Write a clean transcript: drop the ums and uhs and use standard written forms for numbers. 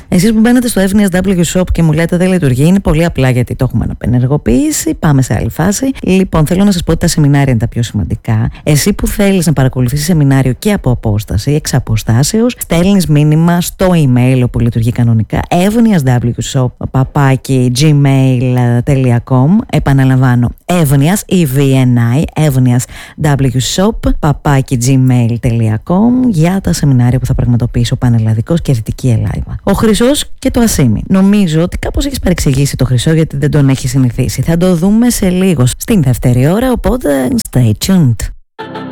Εσείς που μπαίνετε στο Evnias W Shop και μου λέτε δεν λειτουργεί, είναι πολύ απλά γιατί το έχουμε αναπενεργοποιήσει. Πάμε σε άλλη φάση. Λοιπόν, θέλω να σας πω ότι τα σεμινάρια είναι τα πιο σημαντικά. Εσύ που θέλεις να παρακολουθήσεις σεμινάριο και από απόσταση, εξ αποστάσεως, στέλνεις μήνυμα στο email όπου λειτουργεί κανονικά evniaswshop@gmail.com. Επαναλαμβάνω, Evnias, EVNI, evniaswshop@gmail.com για τα σεμινάρια που θα πραγματοποιήσω πανελλαδικός και Δυτική Ελλάδα. Ο Χρυσός και το Ασίμι. Νομίζω ότι κάπως έχεις παρεξηγήσει το Χρυσό γιατί δεν τον έχει συνηθίσει. Θα το δούμε σε λίγο στην δεύτερη ώρα, οπότε stay tuned.